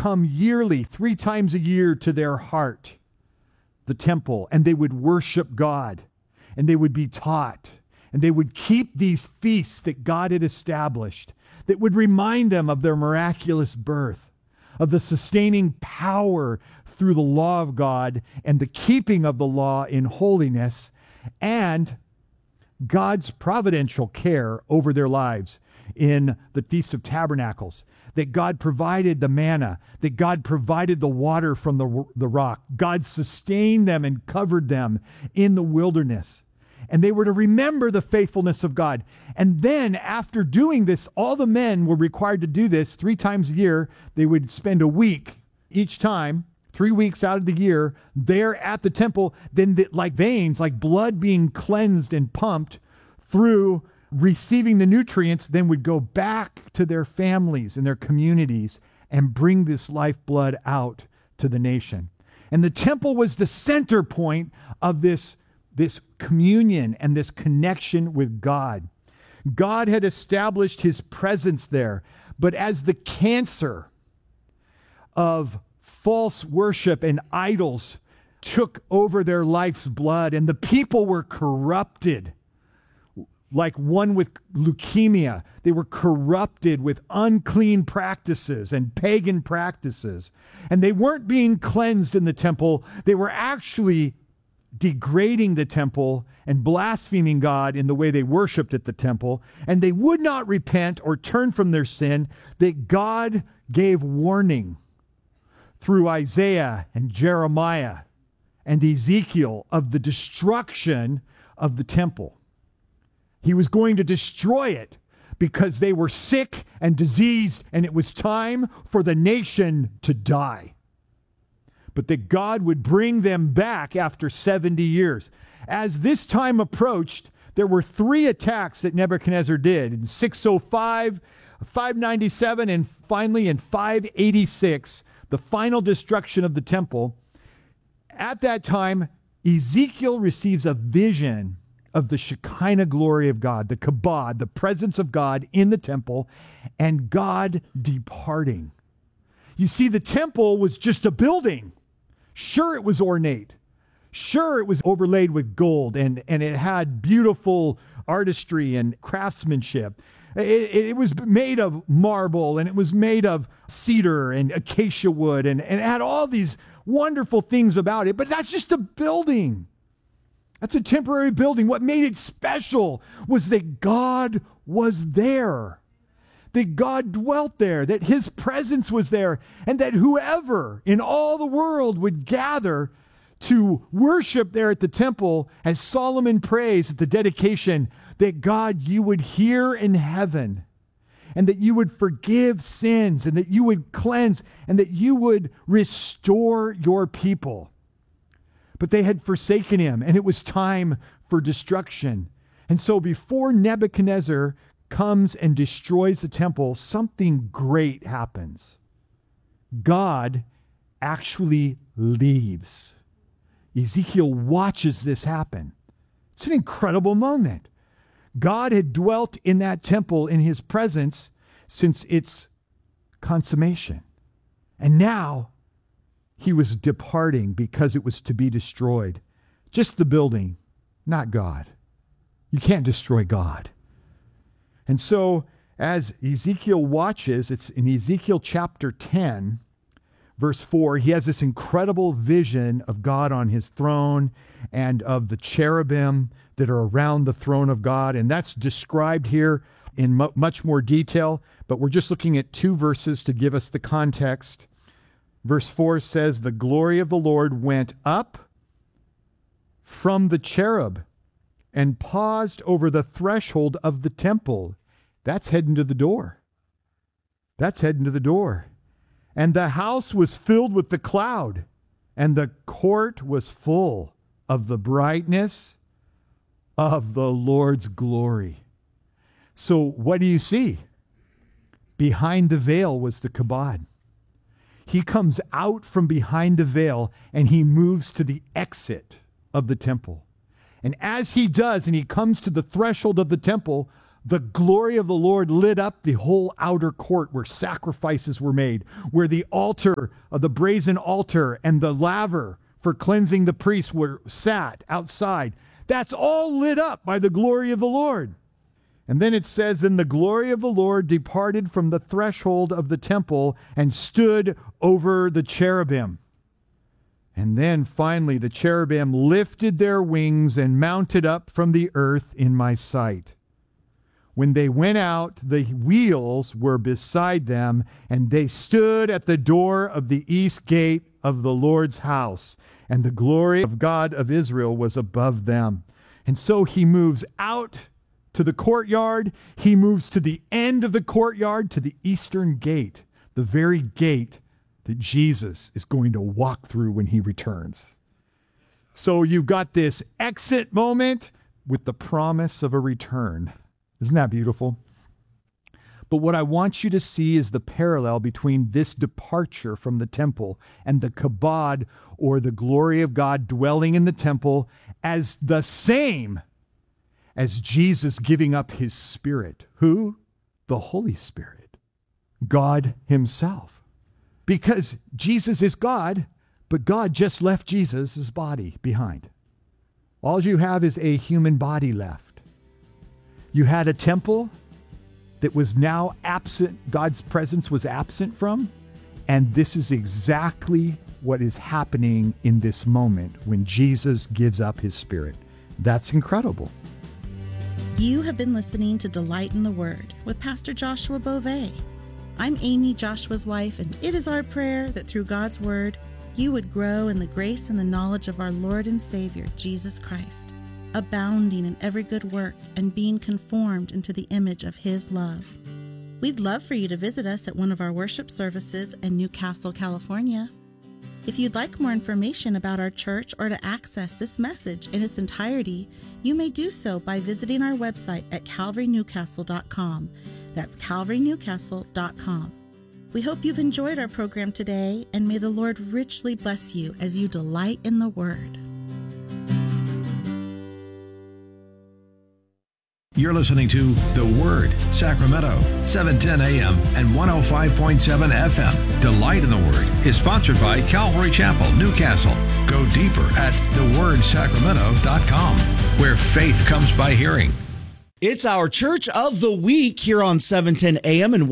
come yearly, 3 times a year, to their heart, the temple, and they would worship God, and they would be taught, and they would keep these feasts that God had established that would remind them of their miraculous birth, of the sustaining power through the law of God and the keeping of the law in holiness, and God's providential care over their lives in the Feast of Tabernacles, that God provided the manna, that God provided the water from the rock. God sustained them and covered them in the wilderness. And they were to remember the faithfulness of God. And then after doing this, all the men were required to do this 3 times a year. They would spend a week each time, 3 weeks out of the year, there at the temple, then like veins, like blood being cleansed and pumped through receiving the nutrients, then would go back to their families and their communities and bring this lifeblood out to the nation. And the temple was the center point of this communion and this connection with God. God had established his presence there, but as the cancer of false worship and idols took over their life's blood, and the people were corrupted, like one with leukemia. They were corrupted with unclean practices and pagan practices. And they weren't being cleansed in the temple. They were actually degrading the temple and blaspheming God in the way they worshiped at the temple. And they would not repent or turn from their sin, that God gave warning through Isaiah and Jeremiah and Ezekiel of the destruction of the temple. He was going to destroy it because they were sick and diseased, and it was time for the nation to die. But that God would bring them back after 70 years. As this time approached, there were 3 attacks that Nebuchadnezzar did in 605, 597, and finally in 586, the final destruction of the temple. At that time, Ezekiel receives a vision of the Shekinah glory of God, the kabod, the presence of God in the temple, and God departing. You see, the temple was just a building. Sure, it was ornate. Sure, it was overlaid with gold, and it had beautiful artistry and craftsmanship. It was made of marble, and it was made of cedar and acacia wood, and it had all these wonderful things about it. But that's just a building. That's a temporary building. What made it special was that God was there, that God dwelt there, that his presence was there, and that whoever in all the world would gather to worship there at the temple, as Solomon prays at the dedication, that God, you would hear in heaven, and that you would forgive sins, and that you would cleanse, and that you would restore your people. But they had forsaken him, and it was time for destruction. And so before Nebuchadnezzar comes and destroys the temple, something great happens. God actually leaves. Ezekiel watches this happen. It's an incredible moment. God had dwelt in that temple in his presence since its consummation. And now he was departing because it was to be destroyed. Just the building, not God. You can't destroy God. And so as Ezekiel watches, it's in Ezekiel chapter 10, verse 4, he has this incredible vision of God on his throne and of the cherubim that are around the throne of God. And that's described here in much more detail, but we're just looking at 2 verses to give us the context. Verse 4 says, the glory of the Lord went up from the cherub and paused over the threshold of the temple. That's heading to the door. That's heading to the door. And the house was filled with the cloud, and the court was full of the brightness of the Lord's glory. So what do you see? Behind the veil was the kabod. He comes out from behind the veil, and he moves to the exit of the temple. And as he does, and he comes to the threshold of the temple, the glory of the Lord lit up the whole outer court where sacrifices were made, where the altar of the brazen altar and the laver for cleansing the priests were sat outside. That's all lit up by the glory of the Lord. And then it says, "And the glory of the Lord departed from the threshold of the temple and stood over the cherubim." And then finally the cherubim lifted their wings and mounted up from the earth in my sight. When they went out, the wheels were beside them, and they stood at the door of the east gate of the Lord's house, and the glory of God of Israel was above them. And so he moves out to the courtyard. He moves to the end of the courtyard, to the eastern gate, the very gate that Jesus is going to walk through when he returns. So you've got this exit moment with the promise of a return. Isn't that beautiful? But what I want you to see is the parallel between this departure from the temple and the kabod, or the glory of God dwelling in the temple, as the same as Jesus giving up his Spirit. Who? The Holy Spirit. God himself. Because Jesus is God, but God just left Jesus' body behind. All you have is a human body left. You had a temple that was now absent, God's presence was absent from, and this is exactly what is happening in this moment when Jesus gives up his Spirit. That's incredible. You have been listening to Delight in the Word with Pastor Joshua Beauvais. I'm Amy, Joshua's wife, and it is our prayer that through God's Word, you would grow in the grace and the knowledge of our Lord and Savior, Jesus Christ, abounding in every good work and being conformed into the image of his love. We'd love for you to visit us at one of our worship services in Newcastle, California. If you'd like more information about our church or to access this message in its entirety, you may do so by visiting our website at calvarynewcastle.com. That's calvarynewcastle.com. We hope you've enjoyed our program today, and may the Lord richly bless you as you delight in the Word. You're listening to The Word, Sacramento, 710 AM and 105.7 FM. Delight in the Word is sponsored by Calvary Chapel, Newcastle. Go deeper at thewordsacramento.com, where faith comes by hearing. It's our Church of the Week here on 710 AM and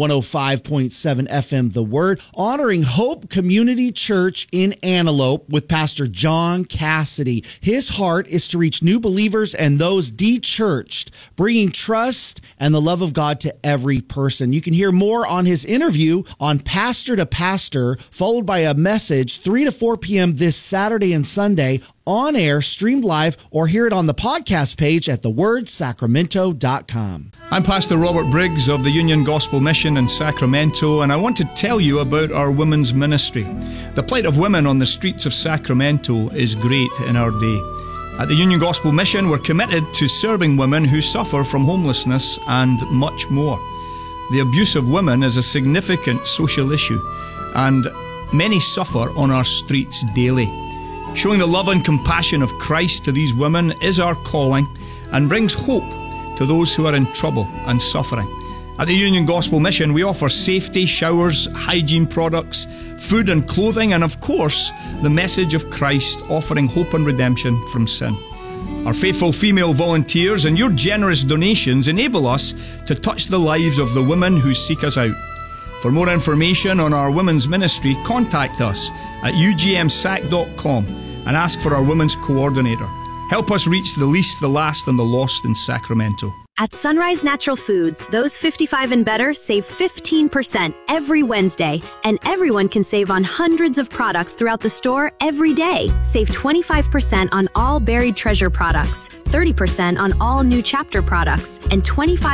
105.7 FM, The Word, honoring Hope Community Church in Antelope with Pastor John Cassidy. His heart is to reach new believers and those de-churched, bringing trust and the love of God to every person. You can hear more on his interview on Pastor to Pastor, followed by a message 3 to 4 p.m. this Saturday and Sunday, on air, streamed live, or hear it on the podcast page at thewordsacramento.com. I'm Pastor Robert Briggs of the Union Gospel Mission in Sacramento, and I want to tell you about our women's ministry. The plight of women on the streets of Sacramento is great in our day. At the Union Gospel Mission, we're committed to serving women who suffer from homelessness and much more. The abuse of women is a significant social issue, and many suffer on our streets daily. Showing the love and compassion of Christ to these women is our calling and brings hope to those who are in trouble and suffering. At the Union Gospel Mission, we offer safety, showers, hygiene products, food and clothing, and of course, the message of Christ offering hope and redemption from sin. Our faithful female volunteers and your generous donations enable us to touch the lives of the women who seek us out. For more information on our women's ministry, contact us at ugmsac.com and ask for our women's coordinator. Help us reach the least, the last, and the lost in Sacramento. At Sunrise Natural Foods, those 55 and better save 15% every Wednesday, and everyone can save on hundreds of products throughout the store every day. Save 25% on all Buried Treasure products, 30% on all New Chapter products, and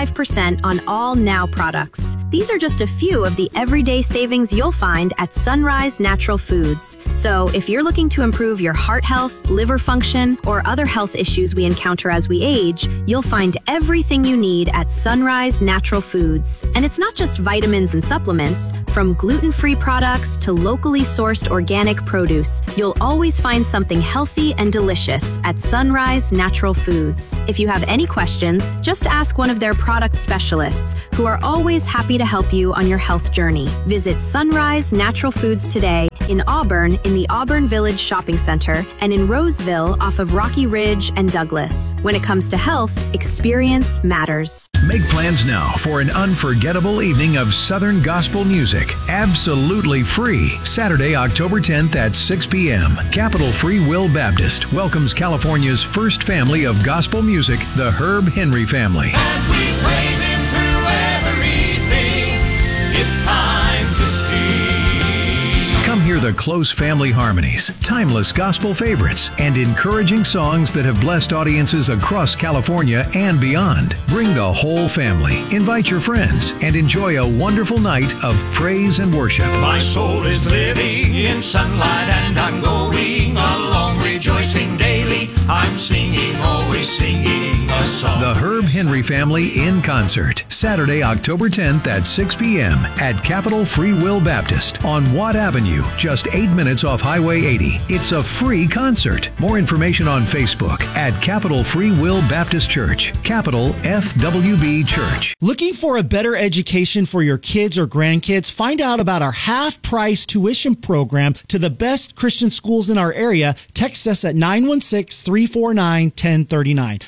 25% on all Now products. These are just a few of the everyday savings you'll find at Sunrise Natural Foods. So if you're looking to improve your heart health, liver function, or other health issues we encounter as we age, you'll find everything everything you need at Sunrise Natural Foods. And it's not just vitamins and supplements. From gluten-free products to locally sourced organic produce, you'll always find something healthy and delicious at Sunrise Natural Foods. If you have any questions, just ask one of their product specialists, who are always happy to help you on your health journey. Visit Sunrise Natural Foods today in Auburn in the Auburn Village Shopping Center and in Roseville off of Rocky Ridge and Douglas. When it comes to health, experience matters. Make plans now for an unforgettable evening of Southern gospel music, absolutely free, Saturday, October 10th at 6 p.m. Capital Free Will Baptist welcomes California's first family of gospel music, the Herb Henry family. As we praise Him through everything, it's time to sing. Come hear the close family harmonies, timeless gospel favorites, and encouraging songs that have blessed audiences across California and beyond. Bring the whole family, invite your friends, and enjoy a wonderful night of praise and worship. My soul is living in sunlight and I'm going along, rejoicing daily. I'm singing, always singing a song. The Herb Henry family in concert, Saturday, October 10th at 6 p.m. at Capital Free Will Baptist on Watt Avenue, just 8 minutes off Highway 80. It's a free concert. More information on Facebook at Capital Free Will Baptist Church, Capital FWB Church. Looking for a better education for your kids or grandkids? Find out about our half-price tuition program to the best Christian schools in our area. Text us at 916-349-1039.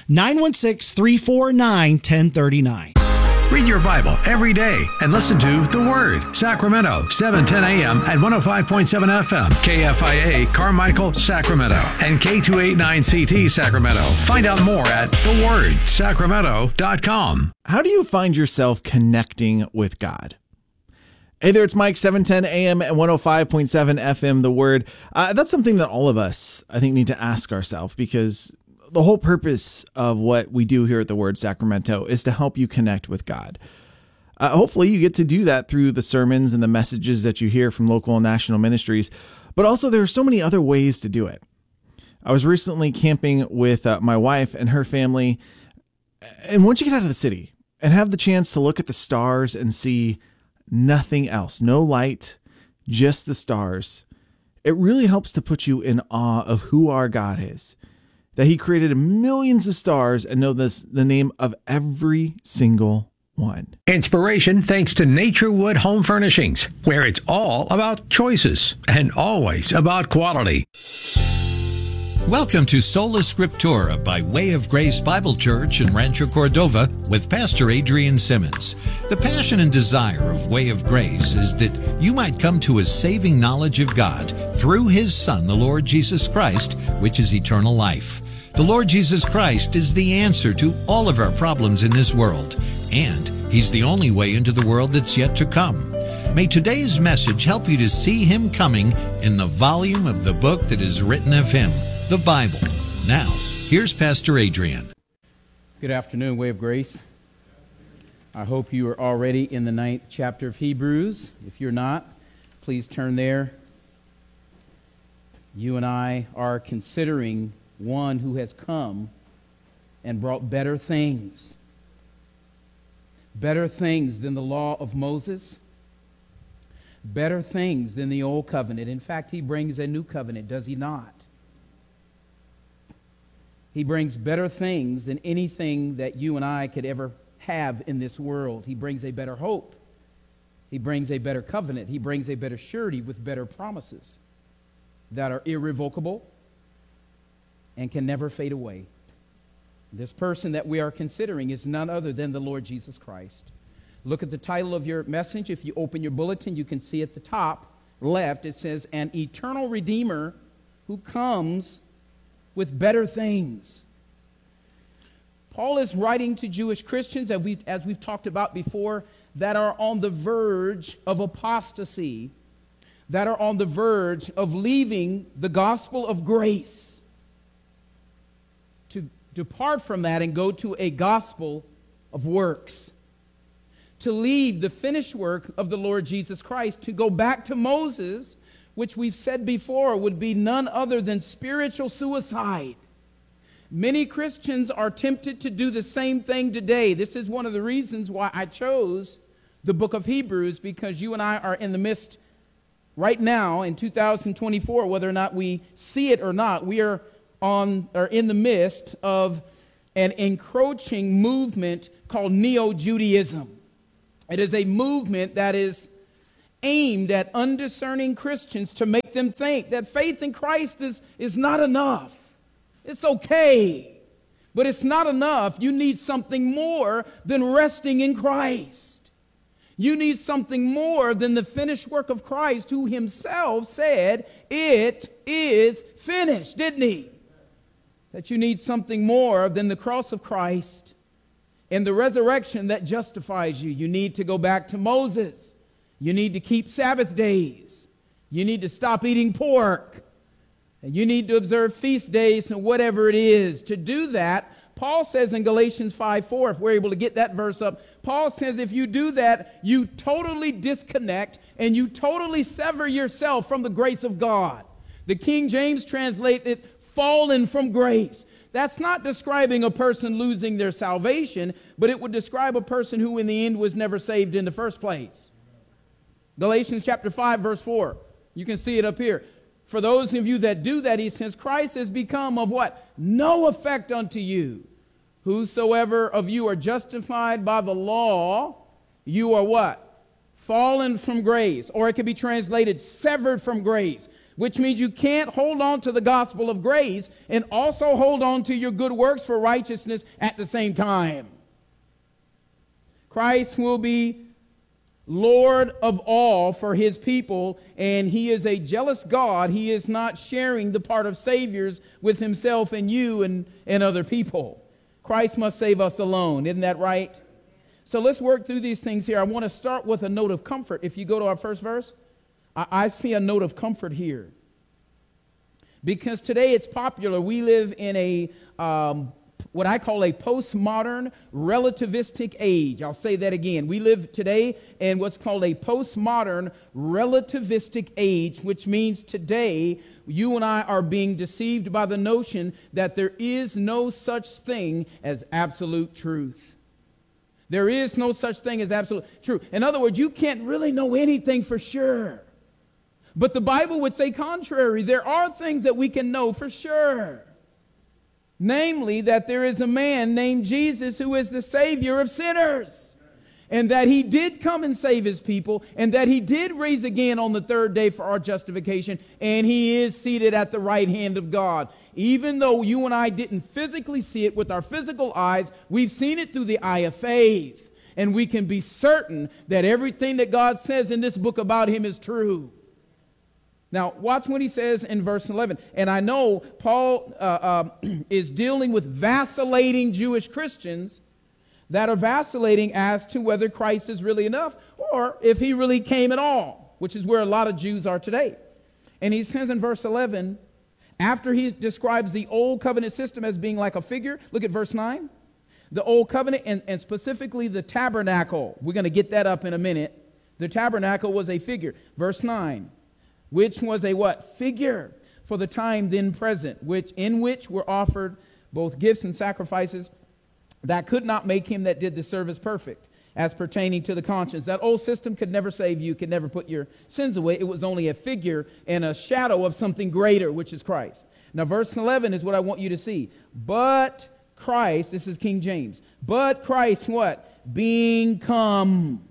916-349-1039. Read your Bible every day and listen to The Word, Sacramento, 7:10 a.m. at 105.7 FM, KFIA, Carmichael, Sacramento, and K289CT, Sacramento. Find out more at thewordsacramento.com. How do you find yourself connecting with God? Hey there, it's Mike, 7:10 a.m. at 105.7 FM, The Word. That's something that all of us, I think, need to ask ourselves, because the whole purpose of what we do here at The Word Sacramento is to help you connect with God. Hopefully you get to do that through the sermons and the messages that you hear from local and national ministries, but also there are so many other ways to do it. I was recently camping with my wife and her family, and once you get out of the city and have the chance to look at the stars and see nothing else, no light, just the stars, it really helps to put you in awe of who our God is. That He created millions of stars and knows the name of every single one. Inspiration thanks to Naturewood Home Furnishings, where it's all about choices and always about quality. Welcome to Sola Scriptura by Way of Grace Bible Church in Rancho Cordova with Pastor Adrian Simmons. The passion and desire of Way of Grace is that you might come to a saving knowledge of God through His Son, the Lord Jesus Christ, which is eternal life. The Lord Jesus Christ is the answer to all of our problems in this world, and He's the only way into the world that's yet to come. May today's message help you to see Him coming in the volume of the book that is written of Him, the Bible. Now, here's Pastor Adrian. Good afternoon, Way of Grace. I hope you are already in the 9th chapter of Hebrews. If you're not, please turn there. You and I are considering one who has come and brought better things than the law of Moses, better things than the old covenant. In fact, He brings a new covenant, does He not? He brings better things than anything that you and I could ever have in this world. He brings a better hope. He brings a better covenant. He brings a better surety with better promises that are irrevocable and can never fade away. This person that we are considering is none other than the Lord Jesus Christ. Look at the title of your message. If you open your bulletin, you can see at the top left, it says, An Eternal Redeemer Who Comes with Better Things. Paul is writing to Jewish Christians, as we've talked about before, that are on the verge of apostasy, that are on the verge of leaving the gospel of grace, to depart from that and go to a gospel of works, to leave the finished work of the Lord Jesus Christ, to go back to Moses, which we've said before would be none other than spiritual suicide. Many Christians are tempted to do the same thing today. This is one of the reasons why I chose the book of Hebrews, because you and I are in the midst right now in 2024, whether or not we see it or not, we are in the midst of an encroaching movement called Neo-Judaism. It is a movement that is aimed at undiscerning Christians to make them think that faith in Christ is not enough. It's okay, but it's not enough. You need something more than resting in Christ. You need something more than the finished work of Christ, who himself said, "It is finished," didn't he? That you need something more than the cross of Christ and the resurrection that justifies you. You need to go back to Moses. You need to keep Sabbath days. You need to stop eating pork. And you need to observe feast days and whatever it is. To do that, Paul says in Galatians 5:4, if we're able to get that verse up, Paul says if you do that, you totally disconnect and you totally sever yourself from the grace of God. The King James translates it, fallen from grace. That's not describing a person losing their salvation, but it would describe a person who in the end was never saved in the first place. Galatians chapter 5, verse 4. You can see it up here. For those of you that do that, he says, Christ has become of what? No effect unto you. Whosoever of you are justified by the law, you are what? Fallen from grace. Or it could be translated severed from grace, which means you can't hold on to the gospel of grace and also hold on to your good works for righteousness at the same time. Christ will be Lord of all for his people, and he is a jealous God. He is not sharing the part of saviors with himself and you and other people. Christ must save us alone. Isn't that right? So let's work through these things here. I want to start with a note of comfort. If you go to our first verse, I see a note of comfort here. Because today it's popular. We live in a what I call a postmodern relativistic age. I'll say that again. We live today in what's called a postmodern relativistic age, which means today you and I are being deceived by the notion that there is no such thing as absolute truth. There is no such thing as absolute truth. In other words, you can't really know anything for sure. But the Bible would say contrary. There are things that we can know for sure. Namely, that there is a man named Jesus who is the Savior of sinners. And that he did come and save his people. And that he did raise again on the third day for our justification. And he is seated at the right hand of God. Even though you and I didn't physically see it with our physical eyes, we've seen it through the eye of faith. And we can be certain that everything that God says in this book about him is true. Now, watch what he says in verse 11. And I know Paul is dealing with vacillating Jewish Christians that are vacillating as to whether Christ is really enough or if he really came at all, which is where a lot of Jews are today. And he says in verse 11, after he describes the old covenant system as being like a figure, look at verse 9. The old covenant and specifically the tabernacle. We're going to get that up in a minute. The tabernacle was a figure. Verse 9. Which was a what? Figure for the time then present, in which were offered both gifts and sacrifices that could not make him that did the service perfect, as pertaining to the conscience. That old system could never save you, could never put your sins away. It was only a figure and a shadow of something greater, which is Christ. Now, verse 11 is what I want you to see. But Christ, this is King James, but Christ what? Being come.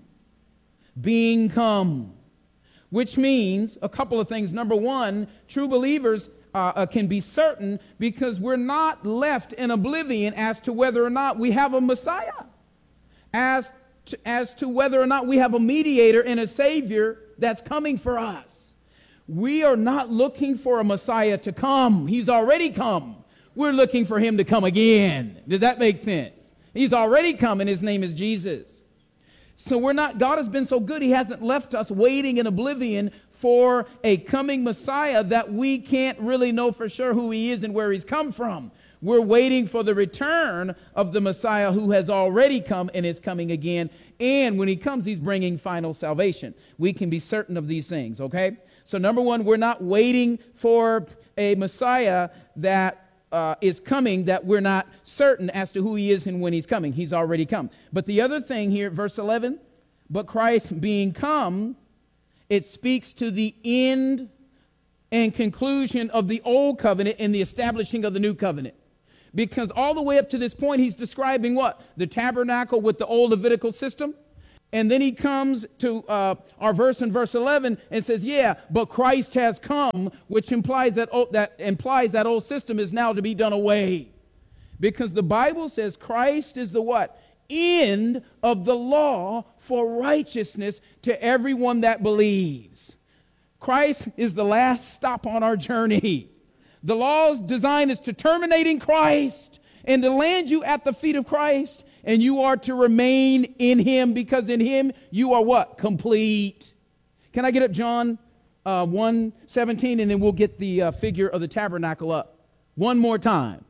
Which means a couple of things. Number one, true believers can be certain because we're not left in oblivion as to whether or not we have a Messiah, as to whether or not we have a mediator and a Savior that's coming for us. We are not looking for a Messiah to come. He's already come. We're looking for him to come again. Does that make sense? He's already come, and his name is Jesus. So God has been so good, he hasn't left us waiting in oblivion for a coming Messiah that we can't really know for sure who he is and where he's come from. We're waiting for the return of the Messiah who has already come and is coming again. And when he comes, he's bringing final salvation. We can be certain of these things, okay? So number one, we're not waiting for a Messiah that is coming that we're not certain as to who he is and when he's coming. He's already come. But the other thing here, verse 11, but Christ being come, it speaks to the end and conclusion of the old covenant and the establishing of the new covenant. Because all the way up to this point, he's describing what? The tabernacle with the old Levitical system. And then he comes to our verse in verse 11 and says, yeah, but Christ has come, which implies that old system is now to be done away. Because the Bible says Christ is the what? End of the law for righteousness to everyone that believes. Christ is the last stop on our journey. The law's design is to terminate in Christ and to land you at the feet of Christ. And you are to remain in him, because in him you are what? Complete. Can I get up John 1:17, and then we'll get the figure of the tabernacle up one more time.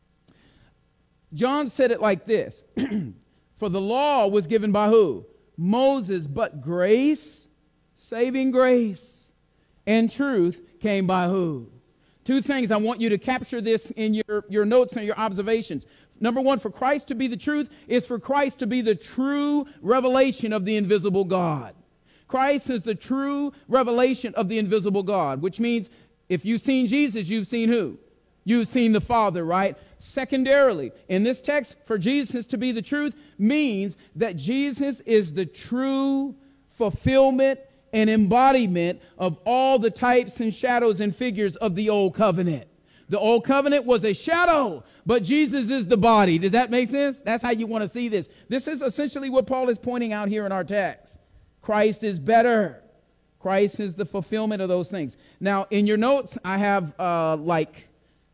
John said it like this. For the law was given by who? Moses, but grace, saving grace, and truth came by who? Two things. I want you to capture this in your notes and your observations. Number one, for Christ to be the truth is for Christ to be the true revelation of the invisible God. Christ is the true revelation of the invisible God, which means if you've seen Jesus, you've seen who? You've seen the Father, right? Secondarily, in this text, for Jesus to be the truth means that Jesus is the true fulfillment and embodiment of all the types and shadows and figures of the old covenant. The old covenant was a shadow, but Jesus is the body. Does that make sense? That's how you want to see this. This is essentially what Paul is pointing out here in our text. Christ is better. Christ is the fulfillment of those things. Now, in your notes, I have like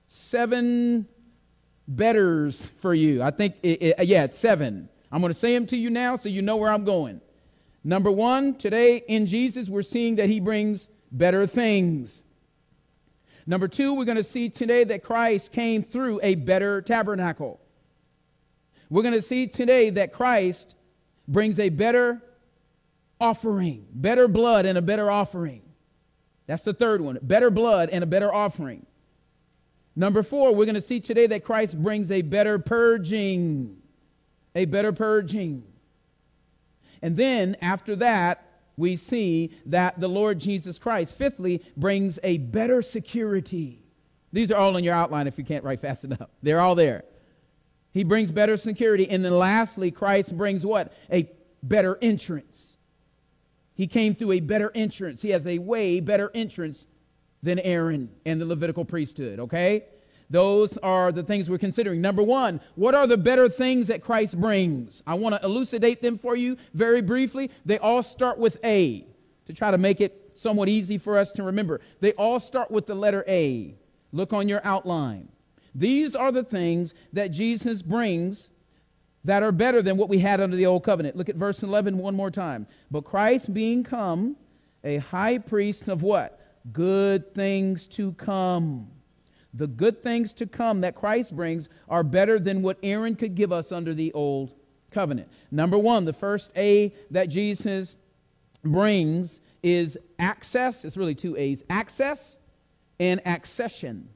7 betters for you. I think, it's 7. I'm going to say them to you now so you know where I'm going. Number 1, today in Jesus, we're seeing that he brings better things. Number 2, we're going to see today that Christ came through a better tabernacle. We're going to see today that Christ brings a better offering, better blood and a better offering. That's the third one, better blood and a better offering. Number 4, we're going to see today that Christ brings a better purging, a better purging. And then after that, we see that the Lord Jesus Christ, fifthly, brings a better security. These are all in your outline if you can't write fast enough. They're all there. He brings better security. And then lastly, Christ brings what? A better entrance. He came through a better entrance. He has a way better entrance than Aaron and the Levitical priesthood, okay? Those are the things we're considering. Number 1, what are the better things that Christ brings? I want to elucidate them for you very briefly. They all start with A, to try to make it somewhat easy for us to remember. They all start with the letter A. Look on your outline. These are the things that Jesus brings that are better than what we had under the old covenant. Look at verse 11 one more time. But Christ being come, a high priest of what? Good things to come. The good things to come that Christ brings are better than what Aaron could give us under the old covenant. Number 1, the first A that Jesus brings is access. It's really 2 A's. Access and accession.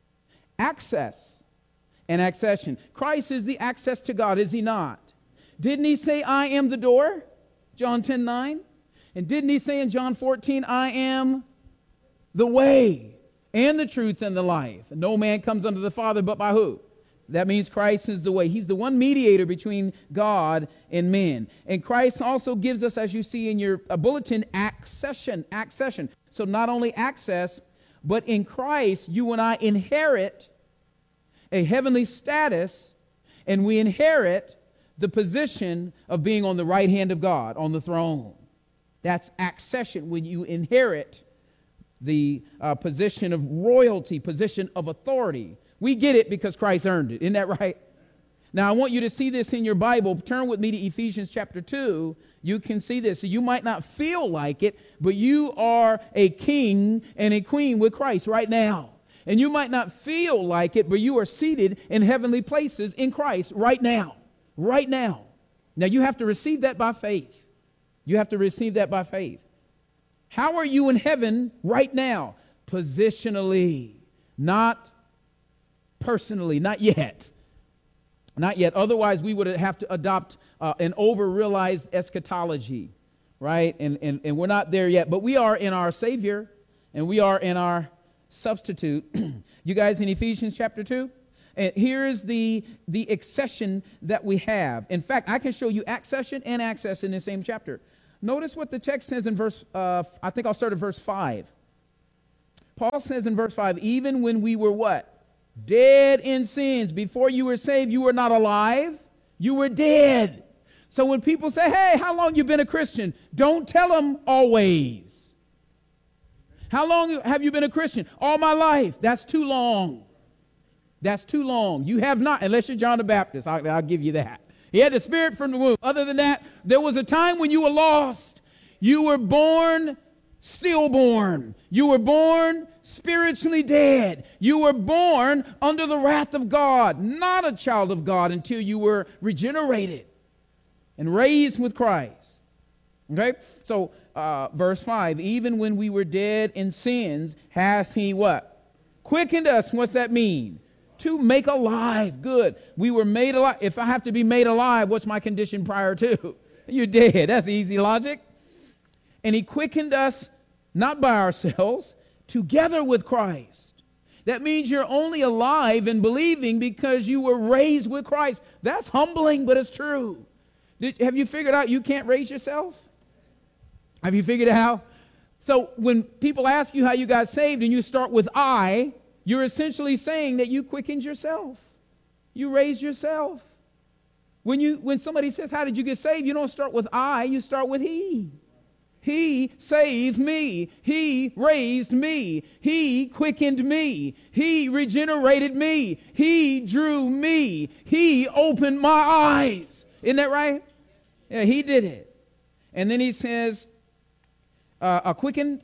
Access and accession. Christ is the access to God, is he not? Didn't he say, I am the door? John 10:9. And didn't he say in John 14, I am the way and the truth and the life. And no man comes unto the Father but by who? That means Christ is the way. He's the one mediator between God and men. And Christ also gives us, as you see in your bulletin, accession. So not only access, but in Christ, you and I inherit a heavenly status, and we inherit the position of being on the right hand of God, on the throne. That's accession, when you inherit the position of royalty, position of authority. We get it because Christ earned it. Isn't that right? Now, I want you to see this in your Bible. Turn with me to Ephesians chapter 2. You can see this. So you might not feel like it, but you are a king and a queen with Christ right now. And you might not feel like it, but you are seated in heavenly places in Christ right now. Right now. Now, you have to receive that by faith. You have to receive that by faith. How are you in heaven right now? Positionally, not personally. Not yet. Not yet. Otherwise, we would have to adopt an over-realized eschatology, right? And we're not there yet. But we are in our Savior, and we are in our substitute. You guys in Ephesians chapter 2? And here's the accession that we have. In fact, I can show you accession and access in the same chapter. Notice what the text says in verse, I think I'll start at verse 5. Paul says in verse 5, even when we were what? Dead in sins. Before you were saved, you were not alive. You were dead. So when people say, hey, how long you been a Christian? Don't tell them always. How long have you been a Christian? All my life. That's too long. That's too long. You have not, unless you're John the Baptist. I'll give you that. He had the Spirit from the womb. Other than that, there was a time when you were lost. You were born stillborn. You were born spiritually dead. You were born under the wrath of God, not a child of God until you were regenerated and raised with Christ. Okay? So, verse 5, even when we were dead in sins, hath he what? Quickened us. What's that mean? To make alive. Good. We were made alive. If I have to be made alive, what's my condition prior to? You're dead. That's easy logic. And he quickened us, not by ourselves, together with Christ. That means you're only alive and believing because you were raised with Christ. That's humbling, but it's true. Have you figured out you can't raise yourself? Have you figured it out? So when people ask you how you got saved and you start with I, you're essentially saying that you quickened yourself. You raised yourself. When somebody says, how did you get saved? You don't start with I, you start with he. He saved me. He raised me. He quickened me. He regenerated me. He drew me. He opened my eyes. Isn't that right? Yeah, he did it. And then he says, quickened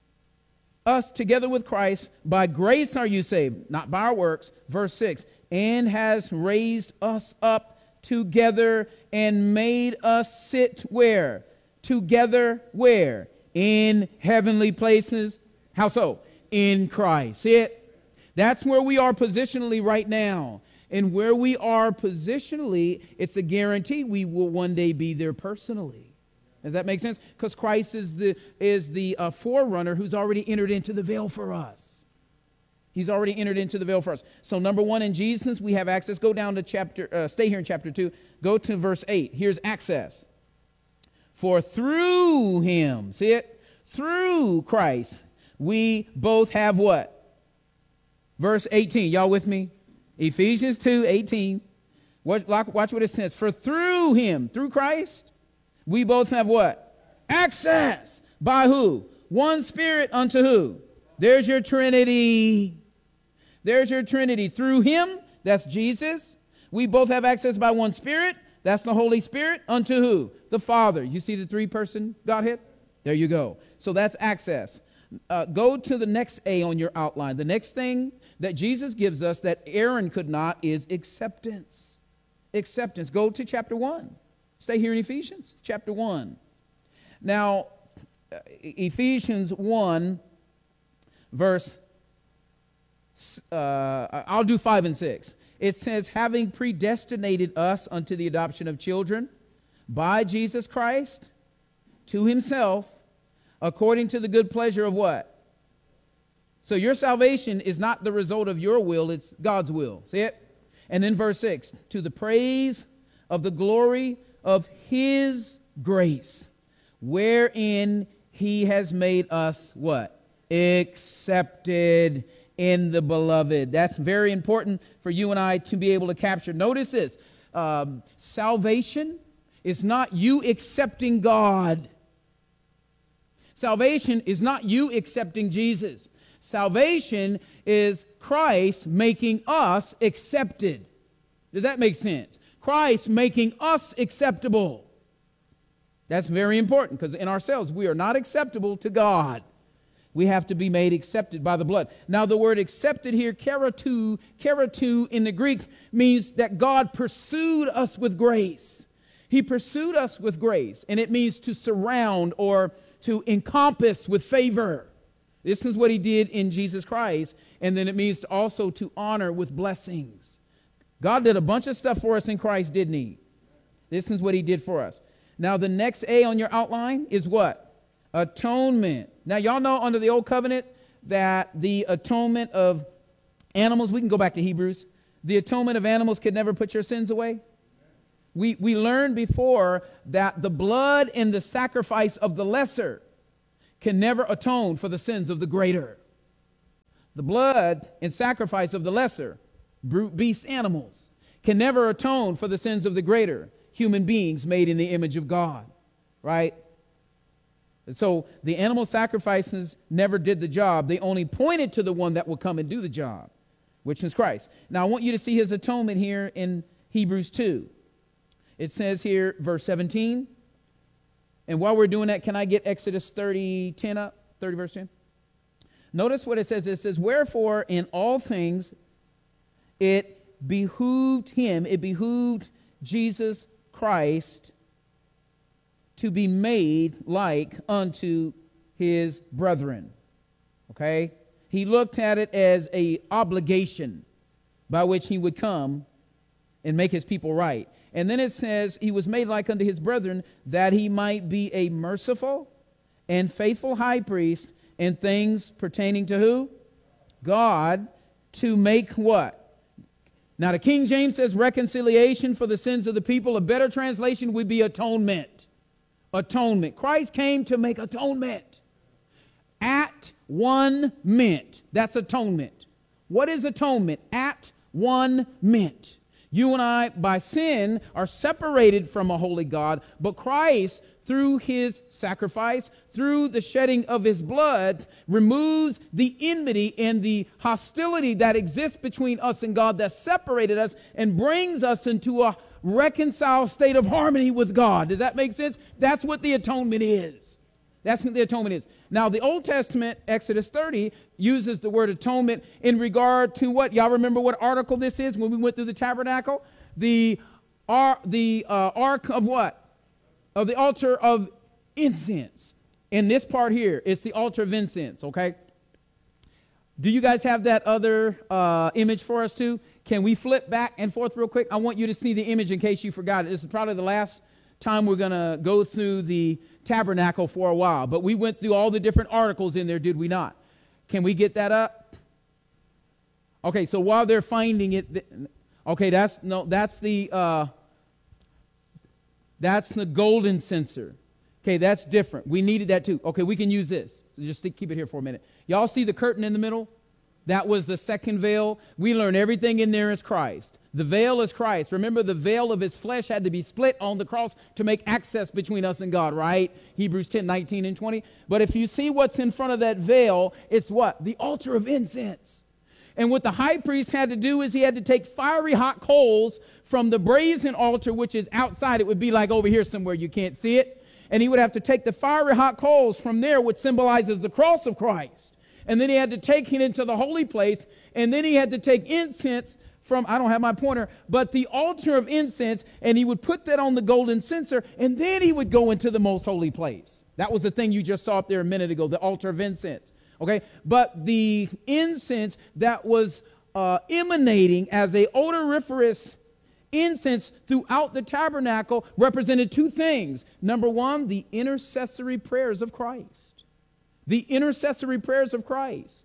us together with Christ. By grace are you saved, not by our works. Verse 6, and has raised us up together and made us sit where? Together where? In heavenly places. How so? In Christ. See it? That's where we are positionally right now. And where we are positionally, it's a guarantee we will one day be there personally. Does that make sense? Because Christ is the forerunner who's already entered into the veil for us. He's already entered into the veil for us. So number one, in Jesus, we have access. Go down to stay here in chapter 2. Go to verse 8. Here's access. For through him, see it? Through Christ, we both have what? Verse 18. Y'all with me? Ephesians 2:18. Watch what it says. For through him, through Christ, we both have what? Access. By who? One Spirit unto who? There's your Trinity. There's your Trinity. Through him, that's Jesus. We both have access by one Spirit. That's the Holy Spirit. Unto who? The Father. You see the three-person Godhead? There you go. So that's access. Go to the next A on your outline. The next thing that Jesus gives us that Aaron could not is acceptance. Acceptance. Go to chapter 1. Stay here in Ephesians, chapter 1. Now, Ephesians 1, verse, I'll do 5 and 6. It says, having predestinated us unto the adoption of children by Jesus Christ to himself, according to the good pleasure of what? So your salvation is not the result of your will, it's God's will. See it? And then verse 6, to the praise of the glory of his grace, wherein he has made us what? Accepted in the beloved. That's very important for you and I to be able to capture. Notice this. Salvation is not you accepting God. Salvation is not you accepting Jesus. Salvation is Christ making us accepted. Does that make sense? Christ making us acceptable. That's very important because in ourselves we are not acceptable to God. We have to be made accepted by the blood. Now the word accepted here, keratou in the Greek, means that God pursued us with grace. He pursued us with grace, and it means to surround or to encompass with favor. This is what he did in Jesus Christ. And then it means also to honor with blessings. God did a bunch of stuff for us in Christ, didn't he? This is what he did for us. Now, the next A on your outline is what? Atonement. Now, y'all know under the Old Covenant that the atonement of animals, we can go back to Hebrews, the atonement of animals could never put your sins away. We learned before that the blood and the sacrifice of the lesser can never atone for the sins of the greater. The blood and sacrifice of the lesser, brute beast animals, can never atone for the sins of the greater, human beings made in the image of God, right? And so the animal sacrifices never did the job. They only pointed to the one that will come and do the job, which is Christ. Now I want you to see his atonement here in Hebrews 2. It says here, verse 17. And while we're doing that, can I get Exodus 30:10 up? 30 verse 10. Notice what it says. It says, wherefore in all things it behooved him, it behooved Jesus Christ to be made like unto his brethren. Okay? He looked at it as an obligation by which he would come and make his people right. And then it says, he was made like unto his brethren, that he might be a merciful and faithful high priest in things pertaining to who? God, to make what? Now the King James says reconciliation for the sins of the people. A better translation would be atonement. Atonement. Christ came to make atonement. At one mint. That's atonement. What is atonement? At one mint. You and I, by sin, are separated from a holy God, but Christ, through his sacrifice, through the shedding of his blood, removes the enmity and the hostility that exists between us and God, that separated us, and brings us into a reconciled state of harmony with God. Does that make sense? That's what the atonement is. That's what the atonement is. Now, the Old Testament, Exodus 30, uses the word atonement in regard to what? Y'all remember what article this is when we went through the tabernacle? The ark of what? Of the altar of incense. In this part here, it's the altar of incense, okay? Do you guys have that other image for us too? Can we flip back and forth real quick? I want you to see the image in case you forgot it. This is probably the last time we're going to go through the tabernacle for a while, but we went through all the different articles in there, did we not? Can we get that up? Okay, so while they're finding it, okay, that's the golden censer. Okay, that's different. We needed that too. Okay, we can use this. So just keep it here for a minute. Y'all see the curtain in the middle? That was the second veil. We learn everything in there is Christ. The veil is Christ. Remember, the veil of his flesh had to be split on the cross to make access between us and God, right? Hebrews 10, 19 and 20. But if you see what's in front of that veil, it's what? The altar of incense. And what the high priest had to do is he had to take fiery hot coals from the brazen altar, which is outside. It would be like over here somewhere. You can't see it. And he would have to take the fiery hot coals from there, which symbolizes the cross of Christ. And then he had to take it into the holy place. And then he had to take incense from, I don't have my pointer, but the altar of incense, and he would put that on the golden censer, and then he would go into the most holy place. That was the thing you just saw up there a minute ago, the altar of incense. Okay? But the incense that was emanating as a odoriferous incense throughout the tabernacle represented two things. Number one, the intercessory prayers of Christ. The intercessory prayers of Christ.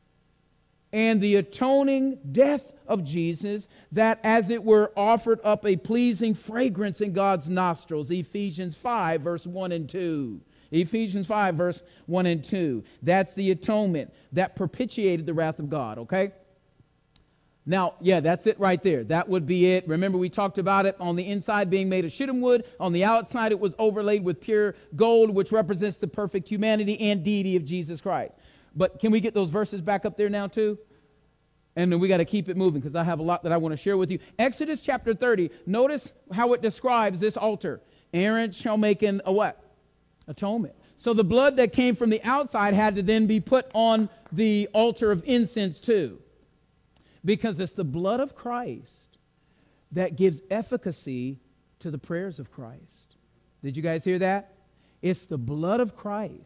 And the atoning death of Jesus, that as it were offered up a pleasing fragrance in God's nostrils. Ephesians 5, verse 1 and 2. Ephesians 5, verse 1 and 2. That's the atonement that propitiated the wrath of God, okay? Now, yeah, that's it right there. That would be it. Remember, we talked about it on the inside being made of shittim wood. On the outside, it was overlaid with pure gold, which represents the perfect humanity and deity of Jesus Christ. But can we get those verses back up there now, too? And then we got to keep it moving because I have a lot that I want to share with you. Exodus chapter 30, notice how it describes this altar. Aaron shall make a what? Atonement. So the blood that came from the outside had to then be put on the altar of incense, too. Because it's the blood of Christ that gives efficacy to the prayers of Christ. Did you guys hear that? It's the blood of Christ.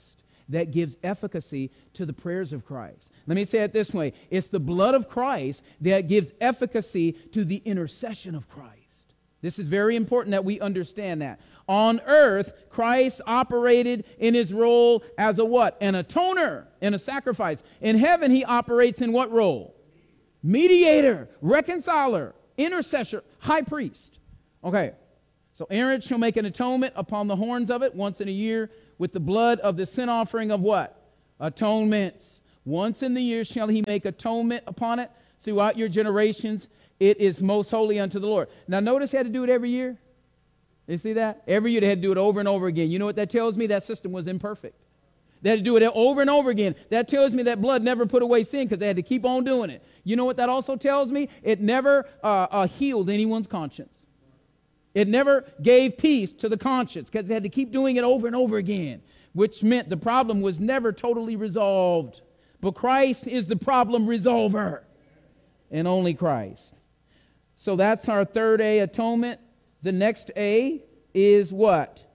that gives efficacy to the prayers of Christ. Let me say it this way. It's the blood of Christ that gives efficacy to the intercession of Christ. This is very important that we understand that. On earth, Christ operated in his role as a what? An atoner and a sacrifice. In heaven, he operates in what role? Mediator, reconciler, intercessor, high priest. Okay, so Aaron shall make an atonement upon the horns of it once in a year with the blood of the sin offering of what? Atonements. Once in the year shall he make atonement upon it throughout your generations. It is most holy unto the Lord. Now notice he had to do it every year. You see that? Every year they had to do it over and over again. You know what that tells me? That system was imperfect. They had to do it over and over again. That tells me that blood never put away sin because they had to keep on doing it. You know what that also tells me? It never healed anyone's conscience. It never gave peace to the conscience because they had to keep doing it over and over again, which meant the problem was never totally resolved. But Christ is the problem resolver, and only Christ. So that's our third A, atonement. The next A is what?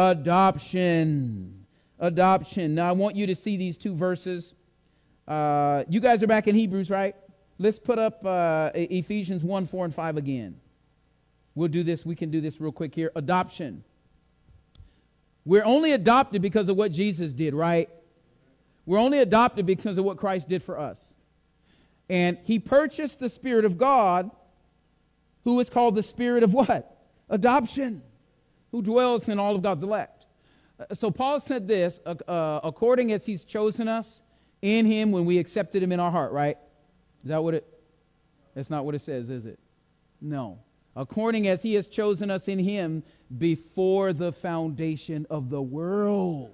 Adoption. Adoption. Now I want you to see these two verses. You guys are back in Hebrews, right? Let's put up Ephesians 1, 4, and 5 again. We'll do this. We can do this real quick here. Adoption. We're only adopted because of what Jesus did, right? We're only adopted because of what Christ did for us. And he purchased the Spirit of God, who is called the Spirit of what? Adoption, who dwells in all of God's elect. So Paul said this, according as he's chosen us in him when we accepted him in our heart, right? Is that what it? That's not what it says, is it? No. According as he has chosen us in him before the foundation of the world.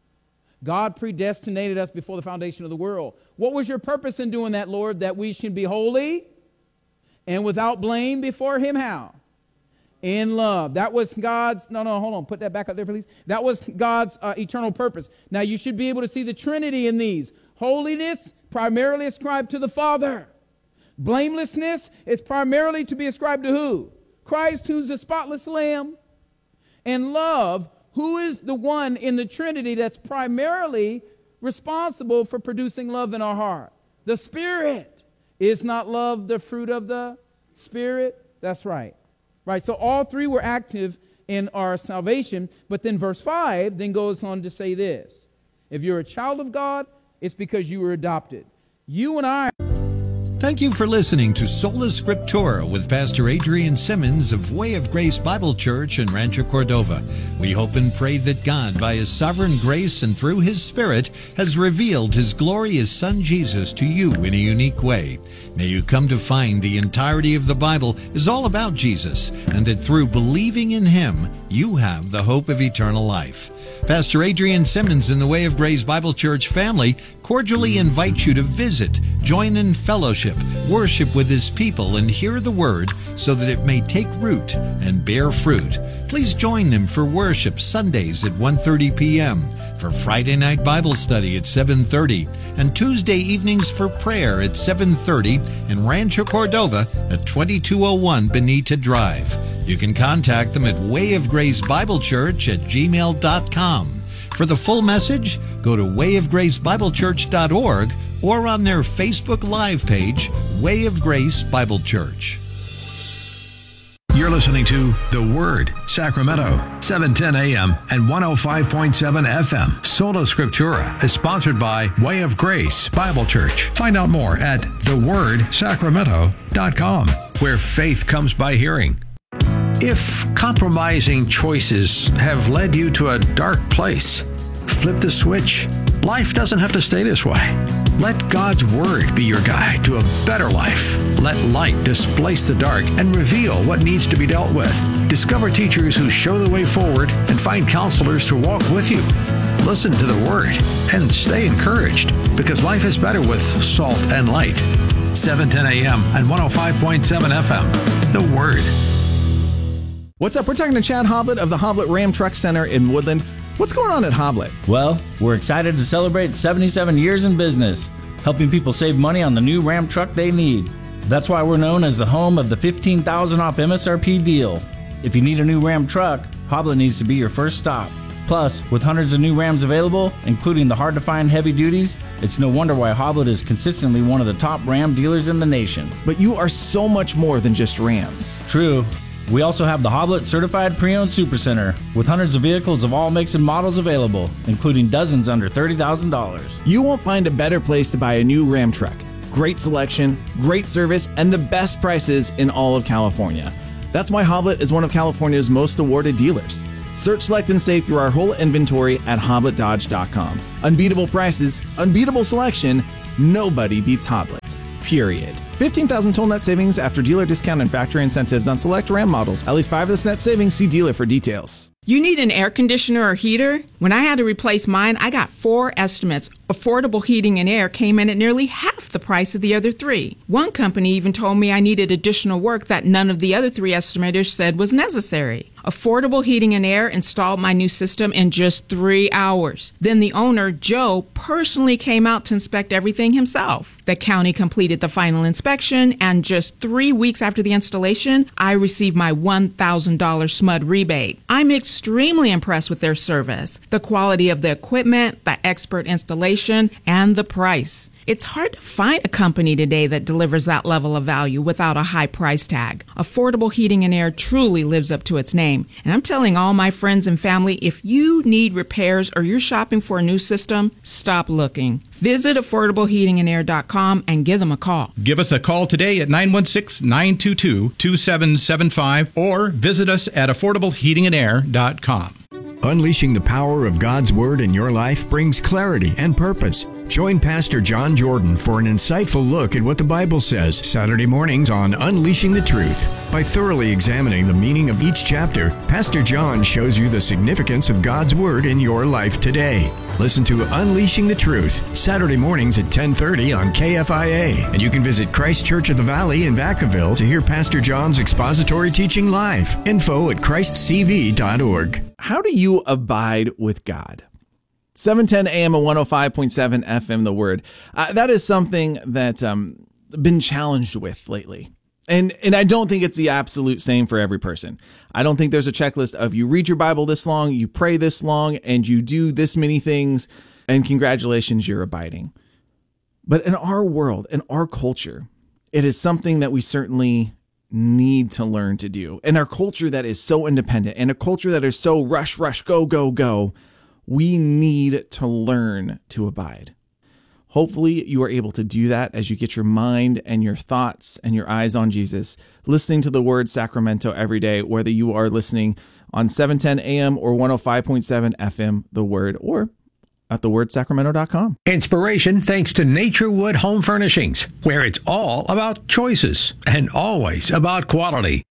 God predestinated us before the foundation of the world. What was your purpose in doing that, Lord? That we should be holy and without blame before him. How? In love. That was God's, hold on, put that back up there, please. That was God's eternal purpose. Now you should be able to see the Trinity in these. Holiness, primarily ascribed to the Father. Blamelessness is primarily to be ascribed to who? Christ, who's the spotless Lamb. And love, who is the one in the Trinity that's primarily responsible for producing love in our heart? The Spirit. Is not love the fruit of the Spirit? That's right. Right, so all three were active in our salvation. But then verse 5 then goes on to say this. If you're a child of God, it's because you were adopted. You and I... Thank you for listening to Sola Scriptura with Pastor Adrian Simmons of Way of Grace Bible Church in Rancho Cordova. We hope and pray that God, by His sovereign grace and through His Spirit, has revealed His glorious Son Jesus to you in a unique way. May you come to find the entirety of the Bible is all about Jesus, and that through believing in Him, you have the hope of eternal life. Pastor Adrian Simmons and the Way of Grace Bible Church family cordially invites you to visit, join in fellowship, worship with His people, and hear the Word so that it may take root and bear fruit. Please join them for worship Sundays at 1:30 p.m., for Friday night Bible study at 7:30, and Tuesday evenings for prayer at 7:30 in Rancho Cordova at 2201 Benita Drive. You can contact them at wayofgracebiblechurch@gmail.com. For the full message, go to wayofgracebiblechurch.org or on their Facebook Live page, Way of Grace Bible Church. You're listening to The Word, Sacramento, 710 AM and 105.7 FM. Sola Scriptura is sponsored by Way of Grace Bible Church. Find out more at thewordsacramento.com, where faith comes by hearing. If compromising choices have led you to a dark place, flip the switch. Life doesn't have to stay this way. Let God's Word be your guide to a better life. Let light displace the dark and reveal what needs to be dealt with. Discover teachers who show the way forward and find counselors to walk with you. Listen to the Word and stay encouraged, because life is better with salt and light. 710 AM and 105.7 FM. The Word. What's up? We're talking to Chad Hoblet of the Hoblet Ram Truck Center in Woodland. What's going on at Hoblet? Well, we're excited to celebrate 77 years in business, helping people save money on the new Ram truck they need. That's why we're known as the home of the 15,000 off MSRP deal. If you need a new Ram truck, Hoblet needs to be your first stop. Plus, with hundreds of new Rams available, including the hard-to-find heavy duties, it's no wonder why Hoblet is consistently one of the top Ram dealers in the nation. But you are so much more than just Rams. True. We also have the Hoblet Certified Pre-Owned Supercenter, with hundreds of vehicles of all makes and models available, including dozens under $30,000. You won't find a better place to buy a new Ram truck. Great selection, great service, and the best prices in all of California. That's why Hoblet is one of California's most awarded dealers. Search, select, and save through our whole inventory at HobletDodge.com. Unbeatable prices, unbeatable selection, nobody beats Hoblet. Period. 15,000 total net savings after dealer discount and factory incentives on select Ram models. At least 5 of this net savings. See dealer for details. You need an air conditioner or heater? When I had to replace mine, I got 4 estimates. Affordable Heating and Air came in at nearly half the price of the other 3. One company even told me I needed additional work that none of the other 3 estimators said was necessary. Affordable Heating and Air installed my new system in just 3 hours. Then the owner, Joe, personally came out to inspect everything himself. The county completed the final inspection, and just 3 weeks after the installation, I received my $1,000 SMUD rebate. I'm extremely impressed with their service, the quality of the equipment, the expert installation, and the price. It's hard to find a company today that delivers that level of value without a high price tag. Affordable Heating and Air truly lives up to its name. And I'm telling all my friends and family, if you need repairs or you're shopping for a new system, stop looking. Visit AffordableHeatingandAir.com and give them a call. Give us a call today at 916-922-2775 or visit us at AffordableHeatingandAir.com. Unleashing the power of God's Word in your life brings clarity and purpose. Join Pastor John Jordan for an insightful look at what the Bible says Saturday mornings on Unleashing the Truth. By thoroughly examining the meaning of each chapter, Pastor John shows you the significance of God's Word in your life today. Listen to Unleashing the Truth, Saturday mornings at 10:30 on KFIA. And you can visit Christ Church of the Valley in Vacaville to hear Pastor John's expository teaching live. Info at christcv.org. How do you abide with God? 710 AM and 105.7 FM, The Word. That is something that been challenged with lately. And I don't think it's the absolute same for every person. I don't think there's a checklist of you read your Bible this long, you pray this long, and you do this many things, and congratulations, you're abiding. But in our world, in our culture, it is something that we certainly need to learn to do. In our culture that is so independent, in a culture that is so rush, go, go, we need to learn to abide. Hopefully you are able to do that as you get your mind and your thoughts and your eyes on Jesus, listening to the Word Sacramento every day, whether you are listening on 710 AM or 105.7 FM, The Word, or at thewordsacramento.com. Inspiration thanks to Naturewood Home Furnishings, where it's all about choices and always about quality.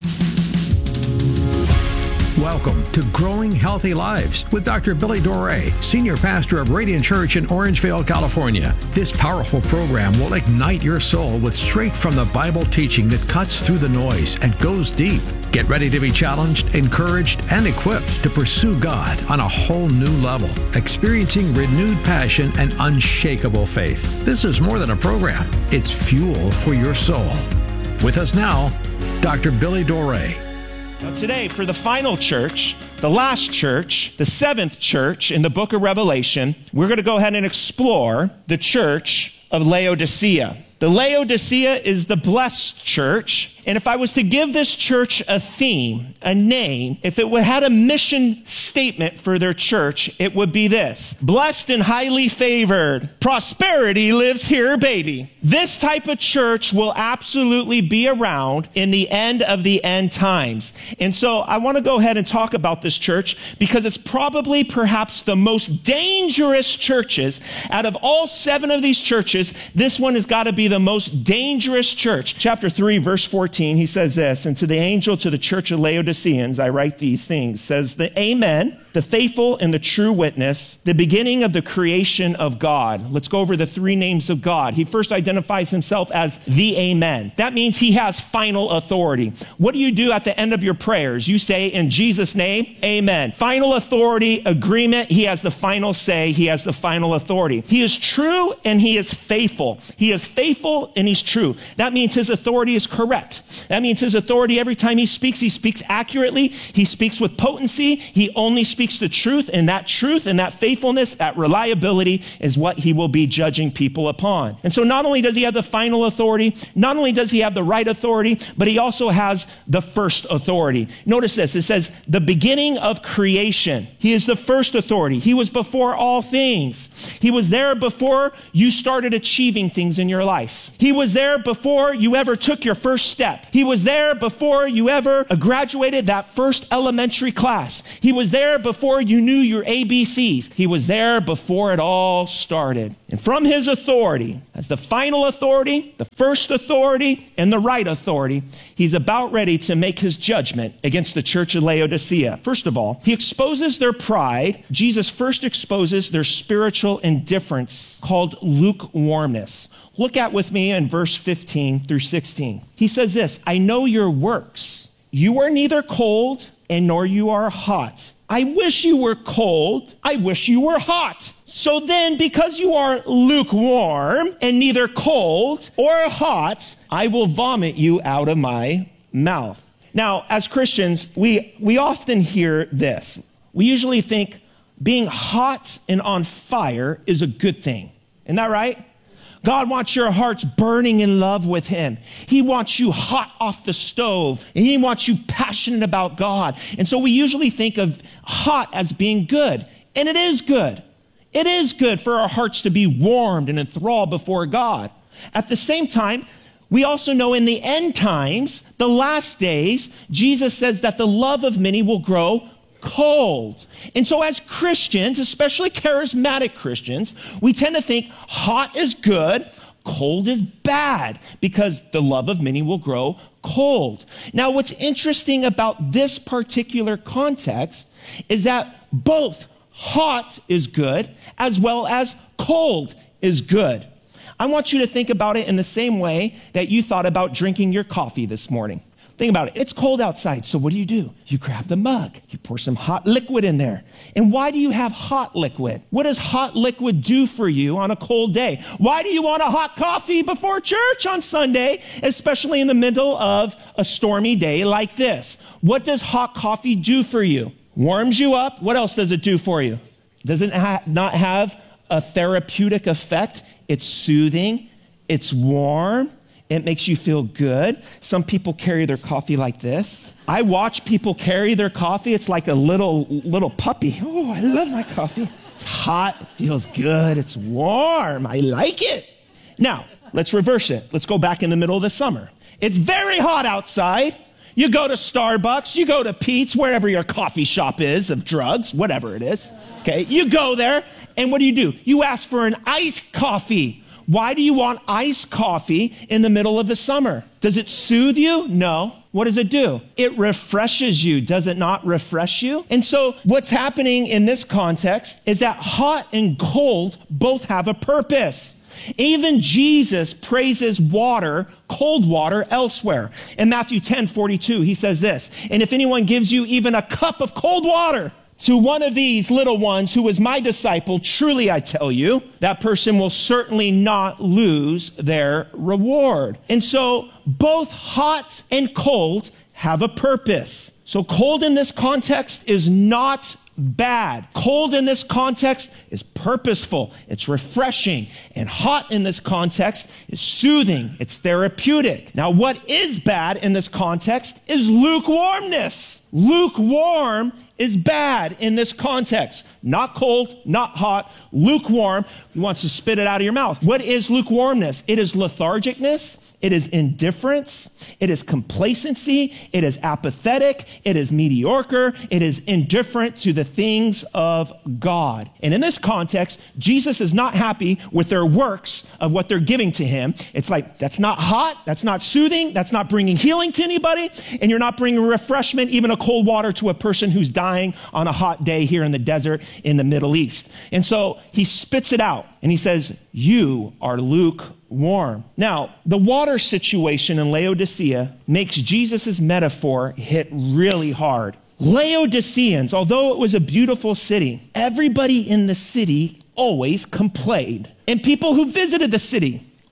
Welcome to Growing Healthy Lives with Dr. Billy Doré, Senior Pastor of Radiant Church in Orangevale, California. This powerful program will ignite your soul with straight from the Bible teaching that cuts through the noise and goes deep. Get ready to be challenged, encouraged, and equipped to pursue God on a whole new level, experiencing renewed passion and unshakable faith. This is more than a program. It's fuel for your soul. With us now, Dr. Billy Doré. Now today, for the final church, the last church, the 7th church in the book of Revelation, we're going to go ahead and explore the church of Laodicea. The Laodicea is the blessed church. And if I was to give this church a theme, a name, if it had a mission statement for their church, it would be this: blessed and highly favored. Prosperity lives here, baby. This type of church will absolutely be around in the end of the end times. And so I want to go ahead and talk about this church because it's probably perhaps the most dangerous churches. Out of all 7 of these churches, this one has got to be the most dangerous church. Chapter 3, verse 14. He says this: and to the angel to the church of Laodiceans, I write these things, says the Amen, the faithful and the true witness, the beginning of the creation of God. Let's go over the 3 names of God. He first identifies himself as the Amen. That means he has final authority. What do you do at the end of your prayers? You say, in Jesus' name, Amen. Final authority, agreement. He has the final say. He has the final authority. He is true and he is faithful. He is faithful faithful and he's true. That means his authority is correct. That means his authority, every time he speaks accurately. He speaks with potency. He only speaks the truth, and that faithfulness, that reliability is what he will be judging people upon. And so not only does he have the final authority, not only does he have the right authority, but he also has the first authority. Notice this, it says the beginning of creation. He is the first authority. He was before all things. He was there before you started achieving things in your life. He was there before you ever took your first step. He was there before you ever graduated that first elementary class. He was there before you knew your ABCs. He was there before it all started. And from his authority, as the final authority, the first authority, and the right authority, he's about ready to make his judgment against the church of Laodicea. First of all, he exposes their pride. Jesus first exposes their spiritual indifference called lukewarmness. Look at with me in verse 15 through 16. He says this, I know your works. You are neither cold and nor you are hot. I wish you were cold. I wish you were hot. So then, because you are lukewarm and neither cold or hot, I will vomit you out of my mouth. Now, as Christians, we often hear this. We usually think being hot and on fire is a good thing. Isn't that right? God wants your hearts burning in love with him. He wants you hot off the stove, and he wants you passionate about God. And so we usually think of hot as being good, and it is good. It is good for our hearts to be warmed and enthralled before God. At the same time, we also know in the end times, the last days, Jesus says that the love of many will grow cold. And so as Christians, especially charismatic Christians, we tend to think hot is good, cold is bad, because the love of many will grow cold. Now, what's interesting about this particular context is that both hot is good as well as cold is good. I want you to think about it in the same way that you thought about drinking your coffee this morning. Think about it. It's cold outside, so what do? You grab the mug. You pour some hot liquid in there. And why do you have hot liquid? What does hot liquid do for you on a cold day? Why do you want a hot coffee before church on Sunday, especially in the middle of a stormy day like this? What does hot coffee do for you? Warms you up. What else does it do for you? Does it not have a therapeutic effect? It's soothing. It's warm. It makes you feel good. Some people carry their coffee like this. I watch people carry their coffee. It's like a little puppy. Oh, I love my coffee. It's hot, it feels good, it's warm. I like it. Now, let's reverse it. Let's go back in the middle of the summer. It's very hot outside. You go to Starbucks, you go to Pete's, wherever your coffee shop is of drugs, whatever it is. Okay, you go there, and what do? You ask for an iced coffee. Why do you want iced coffee in the middle of the summer? Does it soothe you? No. What does it do? It refreshes you. Does it not refresh you? And so what's happening in this context is that hot and cold both have a purpose. Even Jesus praises water, cold water, elsewhere. In Matthew 10:42, he says this, and if anyone gives you even a cup of cold water, to one of these little ones who is my disciple, truly I tell you, that person will certainly not lose their reward. And so both hot and cold have a purpose. So cold in this context is not bad. Cold in this context is purposeful. It's refreshing. And hot in this context is soothing. It's therapeutic. Now, what is bad in this context is lukewarmness. Lukewarm is bad in this context. Not cold, not hot, lukewarm. He wants to spit it out of your mouth. What is lukewarmness? It is lethargicness. It is indifference. It is complacency. It is apathetic. It is mediocre. It is indifferent to the things of God. And in this context, Jesus is not happy with their works of what they're giving to him. It's like, that's not hot. That's not soothing. That's not bringing healing to anybody. And you're not bringing refreshment, even a cold water, to a person who's dying on a hot day here in the desert in the Middle East. And so he spits it out and he says, you are lukewarm. Now, the water situation in Laodicea makes Jesus' metaphor hit really hard. Laodiceans, although it was a beautiful city, everybody in the city always complained. And people who visited the city,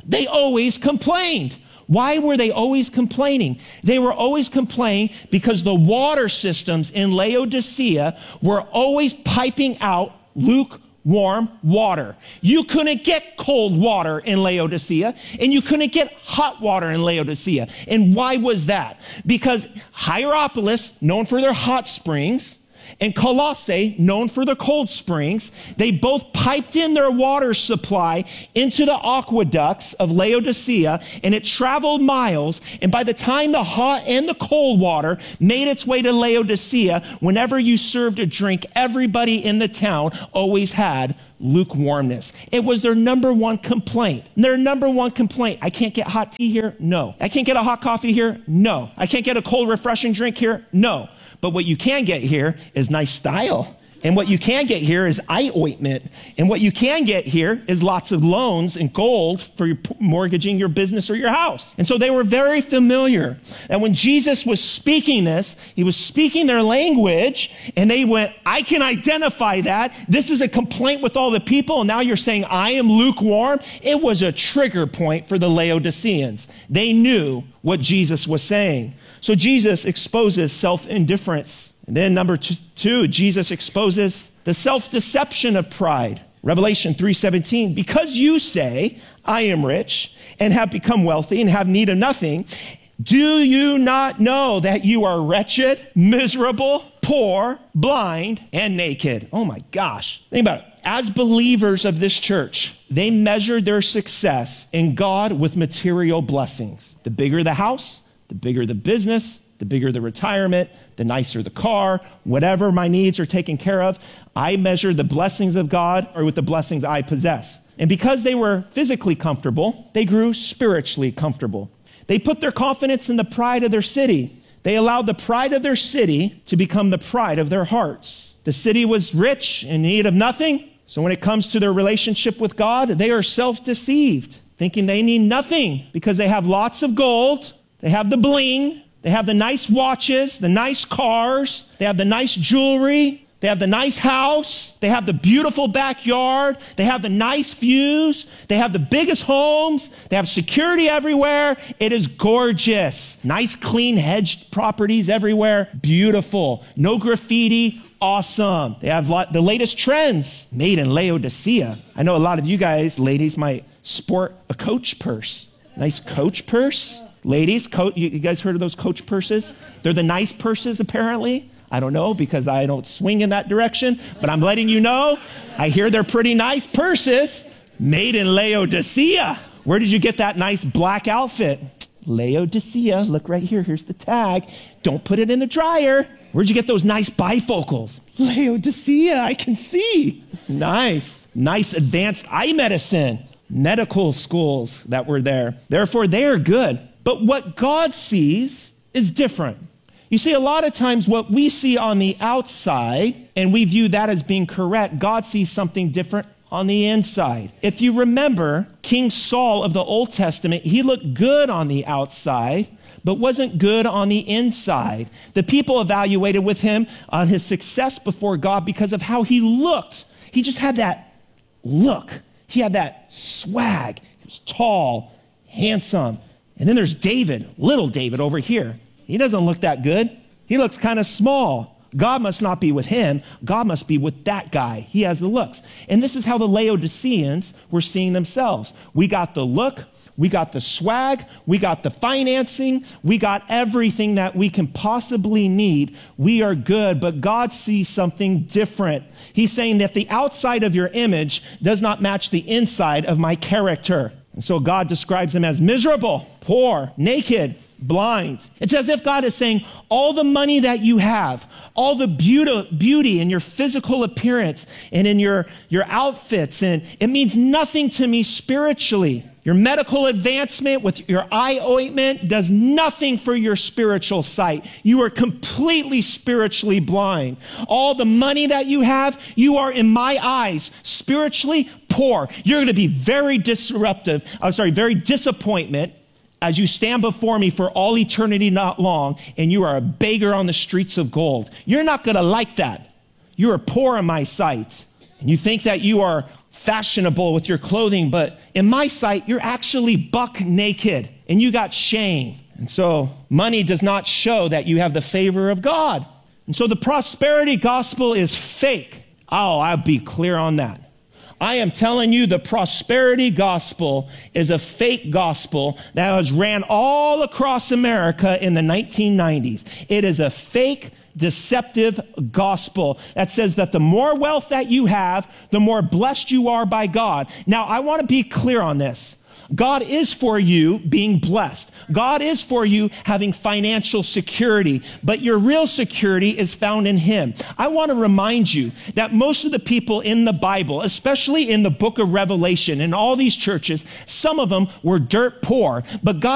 They always complained. Why were they always complaining? They were always complaining because the water systems in Laodicea were always piping out lukewarm water. You couldn't get cold water in Laodicea, and you couldn't get hot water in Laodicea. And why was that? Because Hierapolis, known for their hot springs, and Colossae, known for their cold springs, they both piped in their water supply into the aqueducts of Laodicea, and it traveled miles. And by the time the hot and the cold water made its way to Laodicea, whenever you served a drink, everybody in the town always had lukewarmness. It was their number one complaint. Their number one complaint. I can't get hot tea here? No. I can't get a hot coffee here? No. I can't get a cold, refreshing drink here? No. But what you can get here is nice style. And what you can get here is eye ointment. And what you can get here is lots of loans and gold for mortgaging your business or your house. And so they were very familiar. And when Jesus was speaking this, he was speaking their language, and they went, I can identify that. This is a complaint with all the people, and now you're saying I am lukewarm. It was a trigger point for the Laodiceans. They knew what Jesus was saying. So Jesus exposes self-indifference. And then number two, Jesus exposes the self-deception of pride. Revelation 3:17, because you say, I am rich and have become wealthy and have need of nothing, do you not know that you are wretched, miserable, poor, blind, and naked? Oh my gosh. Think about it. As believers of this church, they measured their success in God with material blessings. The bigger the house, the bigger the business, the bigger the retirement, the nicer the car, whatever my needs are taken care of, I measure the blessings of God or with the blessings I possess. And because they were physically comfortable, they grew spiritually comfortable. They put their confidence in the pride of their city. They allowed the pride of their city to become the pride of their hearts. The city was rich in need of nothing. So when it comes to their relationship with God, they are self-deceived, thinking they need nothing because they have lots of gold, they have the bling, they have the nice watches, the nice cars, they have the nice jewelry, they have the nice house, they have the beautiful backyard, they have the nice views, they have the biggest homes, they have security everywhere. It is gorgeous. Nice, clean, hedged properties everywhere. Beautiful. No graffiti. Awesome. They have the latest trends made in Laodicea. I know a lot of you guys, ladies, might sport a Coach purse. Nice Coach purse. Ladies, you guys heard of those Coach purses? They're the nice purses, apparently. I don't know because I don't swing in that direction, but I'm letting you know. I hear they're pretty nice purses made in Laodicea. Where did you get that nice black outfit? Laodicea. Look right here. Here's the tag. Don't put it in the dryer. Where'd you get those nice bifocals? Laodicea. I can see. Nice. Nice advanced eye medicine. Medical schools that were there. Therefore, they are good. But what God sees is different. You see, a lot of times what we see on the outside, and we view that as being correct, God sees something different on the inside. If you remember, King Saul of the Old Testament, he looked good on the outside, but wasn't good on the inside. The people evaluated with him on his success before God because of how he looked. He just had that look. He had that swag. He was tall, handsome. And then there's David, little David over here. He doesn't look that good. He looks kind of small. God must not be with him. God must be with that guy. He has the looks. And this is how the Laodiceans were seeing themselves. We got the look. We got the swag. We got the financing. We got everything that we can possibly need. We are good, but God sees something different. He's saying that the outside of your image does not match the inside of my character. And so God describes him as miserable, poor, naked, blind. It's as if God is saying, all the money that you have, all the beauty in your physical appearance and in your outfits, and it means nothing to me spiritually. Your medical advancement with your eye ointment does nothing for your spiritual sight. You are completely spiritually blind. All the money that you have, you are in my eyes spiritually poor. You're going to be very disappointment as you stand before me for all eternity not long, and you are a beggar on the streets of gold. You're not going to like that. You are poor in my sight. And you think that you are fashionable with your clothing, but in my sight, you're actually buck naked and you got shame. And so money does not show that you have the favor of God. And so the prosperity gospel is fake. Oh, I'll be clear on that. I am telling you the prosperity gospel is a fake gospel that was ran all across America in the 1990s. It is a fake, deceptive gospel that says that the more wealth that you have, the more blessed you are by God. Now, I want to be clear on this. God is for you being blessed. God is for you having financial security, but your real security is found in Him. I want to remind you that most of the people in the Bible, especially in the book of Revelation, in all these churches, some of them were dirt poor, but God